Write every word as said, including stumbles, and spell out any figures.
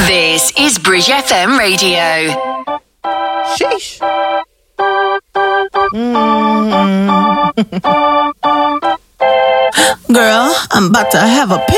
This is Bridge F M Radio. Sheesh. Mm. Girl, I'm about to have a